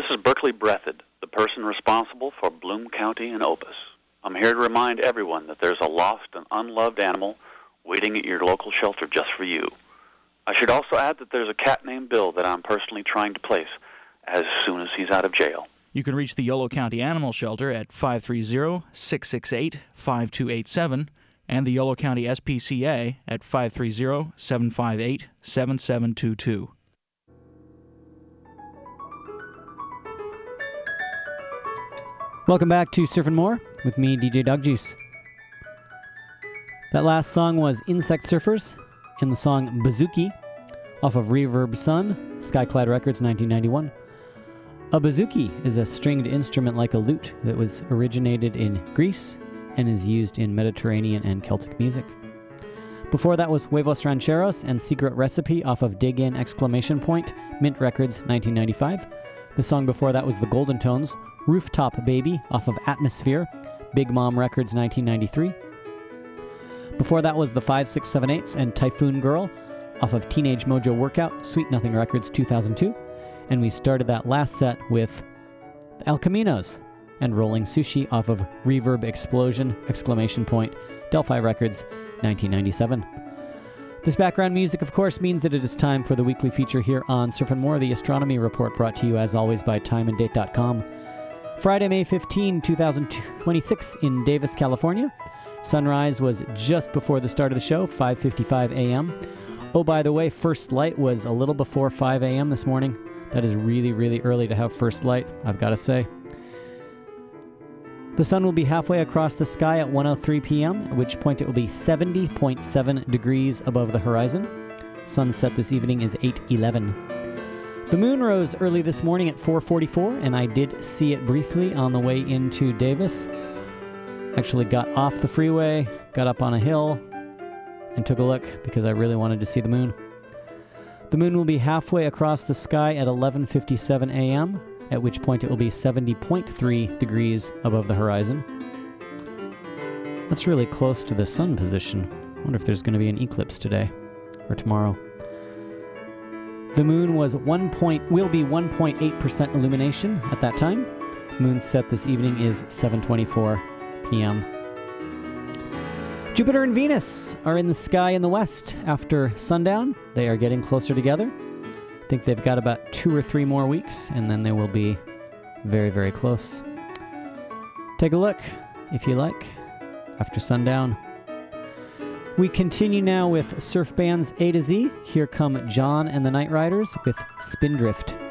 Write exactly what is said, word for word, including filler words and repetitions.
is Berkeley Breathed, the person responsible for Bloom County and Opus. I'm here to remind everyone that there's a lost and unloved animal waiting at your local shelter just for you. I should also add that there's a cat named Bill that I'm personally trying to place as soon as he's out of jail. You can reach the Yolo County Animal Shelter at five three zero, six six eight, five two eight seven and the Yolo County S P C A at five three zero, seven five eight, seven seven two two. Welcome back to Surfin' More with me, D J Dog Juice. That last song was Insect Surfers and the song Bouzouki off of Reverb Sun, Skyclad Records, nineteen ninety-one. A bouzouki is a stringed instrument like a lute that was originated in Greece and is used in Mediterranean and Celtic music. Before that was Huevos Rancheros and Secret Recipe off of Dig In! Exclamation Point, Mint Records, nineteen ninety-five. The song before that was The Golden Tones, Rooftop Baby off of Atmosphere, Big Mom Records, nineteen ninety-three. Before that was the five six seven eights and Typhoon Girl off of Teenage Mojo Workout, Sweet Nothing Records, two thousand two. And we started that last set with El Caminos and Rolling Sushi off of Reverb Explosion, exclamation point, Delphi Records, nineteen ninety-seven. This background music, of course, means that it is time for the weekly feature here on Surfin' More, the Astronomy Report, brought to you, as always, by time and date dot com. Friday, May fifteenth, twenty twenty-six in Davis, California. Sunrise was just before the start of the show, five fifty-five a.m. Oh, by the way, first light was a little before five a.m. this morning. That is really, really early to have first light, I've got to say. The sun will be halfway across the sky at one oh three p.m., at which point it will be seventy point seven degrees above the horizon. Sunset this evening is eight eleven. The moon rose early this morning at four forty-four, and I did see it briefly on the way into Davis. Actually got off the freeway, got up on a hill, and took a look because I really wanted to see the moon. The moon will be halfway across the sky at eleven fifty-seven a.m., at which point it will be seventy point three degrees above the horizon. That's really close to the sun position. I wonder if there's going to be an eclipse today or tomorrow. The moon was one point, will be one point eight percent illumination at that time. Moon set this evening is seven twenty-four p.m. Jupiter and Venus are in the sky in the west after sundown. They are getting closer together. I think they've got about two or three more weeks, and then they will be very, very close. Take a look, if you like, after sundown. We continue now with surf bands A to Z. Here come John and the Night Riders with Spindrift.